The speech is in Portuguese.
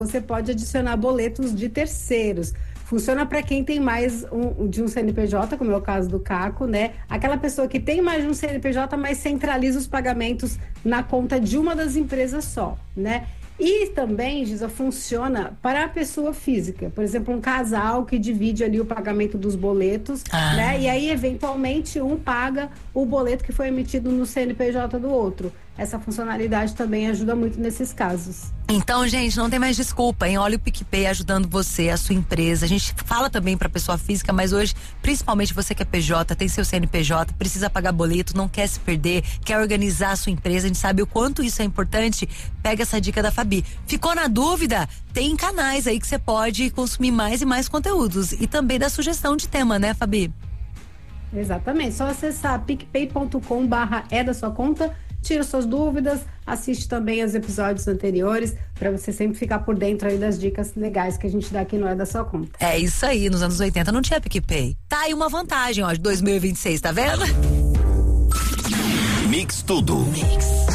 você pode adicionar boletos de terceiros. Funciona para quem tem mais de um CNPJ, como é o caso do Caco, né? Aquela pessoa que tem mais de um CNPJ, mas centraliza os pagamentos na conta de uma das empresas só, né? E também, Gisa, funciona para a pessoa física. Por exemplo, um casal que divide ali o pagamento dos boletos, né? E aí, eventualmente, um paga o boleto que foi emitido no CNPJ do outro. Essa funcionalidade também ajuda muito nesses casos. Então, gente, não tem mais desculpa, hein? Olha o PicPay ajudando você, a sua empresa. A gente fala também para pessoa física, mas hoje, principalmente você que é PJ, tem seu CNPJ, precisa pagar boleto, não quer se perder, quer organizar a sua empresa, a gente sabe o quanto isso é importante. Pega essa dica da Fabi. Ficou na dúvida? Tem canais aí que você pode consumir mais e mais conteúdos. E também dá sugestão de tema, né, Fabi? Exatamente. Só acessar picpay.com/é da sua conta. Tira suas dúvidas, assiste também os episódios anteriores para você sempre ficar por dentro aí das dicas legais que a gente dá aqui no É da Sua Conta. É isso aí, nos anos 80 não tinha PicPay. Tá aí uma vantagem, ó, de 2026, tá vendo? Mix Tudo. Mix.